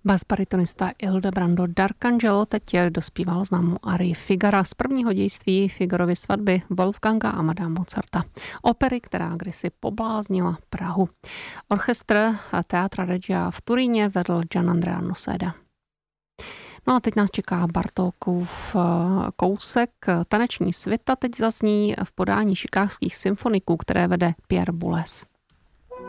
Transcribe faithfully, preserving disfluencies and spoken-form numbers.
Bas-baritonista Ildebrando D'Arcangelo teď dospíval známou arii Figara z prvního dějství Figarovy svatby Wolfganga Amadea Mozarta, opery, která kdysi pobláznila Prahu. Orchestr Teatra Regia v Turíně vedl Gianandrea Noseda. No a teď nás čeká Bartókův kousek. Taneční svita teď zazní v podání chicagských symfoniků, které vede Pierre Boulez.